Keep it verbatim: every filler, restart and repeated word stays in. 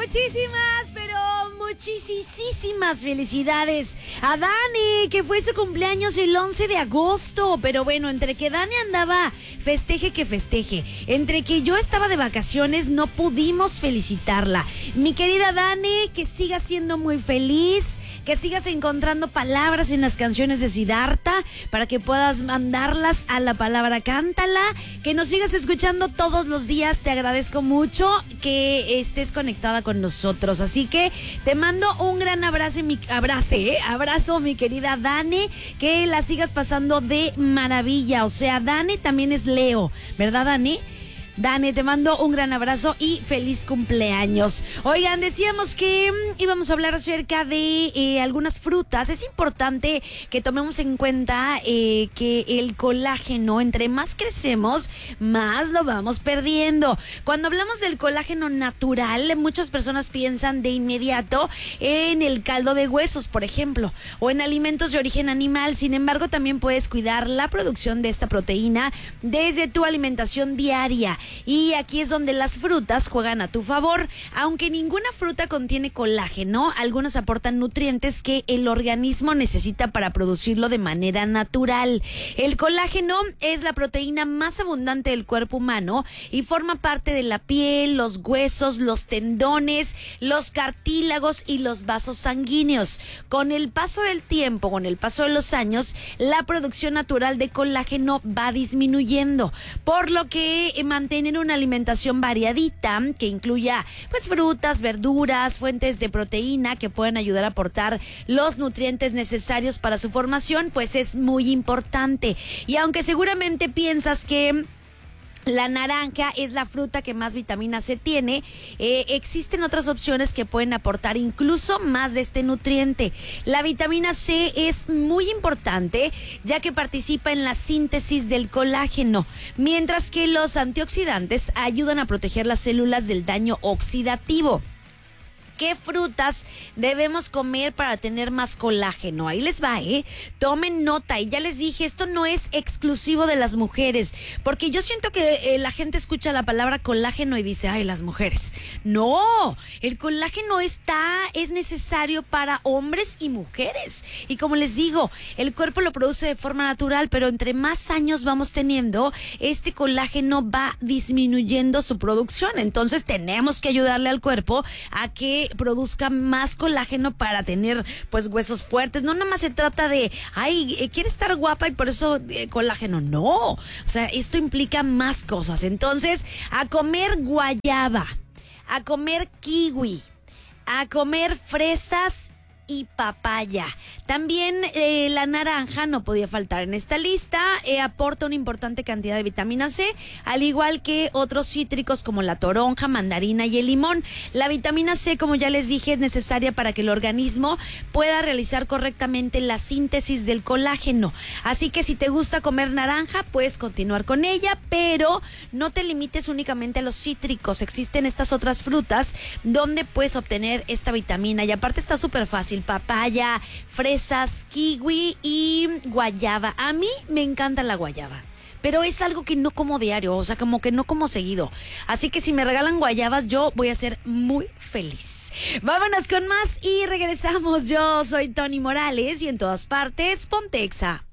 Muchísimas, pero muchísimas felicidades a Dani, que fue su cumpleaños el once de agosto. Pero bueno, entre que Dani andaba festeje que festeje, entre que yo estaba de vacaciones, no pudimos felicitarla. Mi querida Dani, que siga siendo muy feliz, que sigas encontrando palabras en las canciones de Siddhartha para que puedas mandarlas a la palabra cántala, que nos sigas escuchando todos los días. Te agradezco mucho que estés conectada con nosotros, así que te mando un gran abrazo, mi, abrace, ¿eh? abrazo mi querida Dani, que la sigas pasando de maravilla. O sea, Dani también es Leo, ¿verdad, Dani? Dani, te mando un gran abrazo y feliz cumpleaños. Oigan, decíamos que mmm, íbamos a hablar acerca de eh, algunas frutas. Es importante que tomemos en cuenta eh, que el colágeno, entre más crecemos, más lo vamos perdiendo. Cuando hablamos del colágeno natural, muchas personas piensan de inmediato en el caldo de huesos, por ejemplo, o en alimentos de origen animal. Sin embargo, también puedes cuidar la producción de esta proteína desde tu alimentación diaria. Y aquí es donde las frutas juegan a tu favor. Aunque ninguna fruta contiene colágeno, algunas aportan nutrientes que el organismo necesita para producirlo de manera natural. El colágeno es la proteína más abundante del cuerpo humano y forma parte de la piel, los huesos, los tendones, los cartílagos y los vasos sanguíneos. Con el paso del tiempo, con el paso de los años, la producción natural de colágeno va disminuyendo, por lo que mantener una alimentación variadita que incluya pues frutas, verduras, fuentes de proteína que pueden ayudar a aportar los nutrientes necesarios para su formación, pues es muy importante. Y aunque seguramente piensas que la naranja es la fruta que más vitamina C tiene, Eh, existen otras opciones que pueden aportar incluso más de este nutriente. La vitamina C es muy importante ya que participa en la síntesis del colágeno, mientras que los antioxidantes ayudan a proteger las células del daño oxidativo. ¿Qué frutas debemos comer para tener más colágeno? Ahí les va, ¿eh? Tomen nota. Y ya les dije, esto no es exclusivo de las mujeres, porque yo siento que eh, la gente escucha la palabra colágeno y dice, ay, las mujeres. No, el colágeno está, es necesario para hombres y mujeres. Y como les digo, el cuerpo lo produce de forma natural, pero entre más años vamos teniendo, este colágeno va disminuyendo su producción. Entonces tenemos que ayudarle al cuerpo a que produzca más colágeno para tener pues huesos fuertes. No nada más se trata de, ay, eh, quiere estar guapa y por eso eh, colágeno. No, o sea, esto implica más cosas. Entonces, a comer guayaba, a comer kiwi, a comer fresas y papaya. También eh, la naranja no podía faltar en esta lista. Eh, aporta una importante cantidad de vitamina C, al igual que otros cítricos como la toronja, mandarina y el limón. La vitamina C, como ya les dije, es necesaria para que el organismo pueda realizar correctamente la síntesis del colágeno. Así que si te gusta comer naranja, puedes continuar con ella, pero no te limites únicamente a los cítricos. Existen estas otras frutas donde puedes obtener esta vitamina y aparte está súper fácil. Papaya, fresas, kiwi y guayaba. A mí me encanta la guayaba, pero es algo que no como diario, o sea, como que no como seguido. Así que si me regalan guayabas, yo voy a ser muy feliz. Vámonos con más y regresamos. Yo soy Tony Morales y en todas partes, Ponte Exa.